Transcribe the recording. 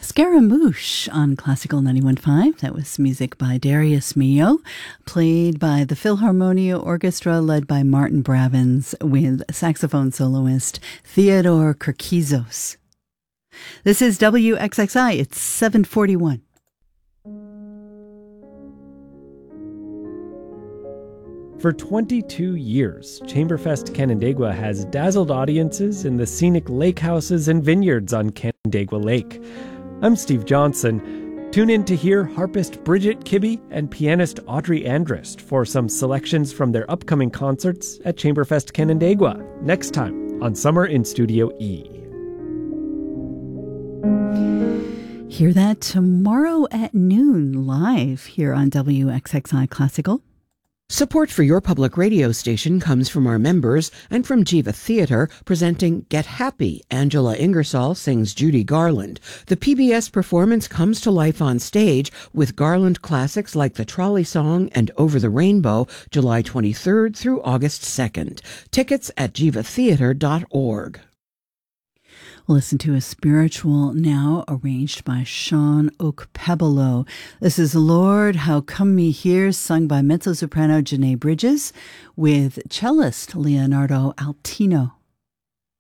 Scaramouche on Classical 91.5. That was music by Darius Milhaud, played by the Philharmonia Orchestra, led by Martin Bravins, with saxophone soloist Theodore Kirkizos. This is WXXI. It's 7:41. For 22 years, Chamberfest Canandaigua has dazzled audiences in the scenic lake houses and vineyards on Canandaigua Lake. I'm Steve Johnson. Tune in to hear harpist Bridget Kibbe and pianist Audrey Andrist for some selections from their upcoming concerts at Chamberfest Canandaigua next time on Summer in Studio E. Hear that tomorrow at noon live here on WXXI Classical. Support for your public radio station comes from our members and from Jiva Theatre, presenting Get Happy. Angela Ingersoll sings Judy Garland. The PBS performance comes to life on stage with Garland classics like The Trolley Song and Over the Rainbow, July 23rd through August 2nd. Tickets at jivatheatre.org. We'll listen to a spiritual now arranged by Sean Okpebolo. This is Lord, How Come Me Here, sung by mezzo-soprano Janae Bridges with cellist Leonardo Altino.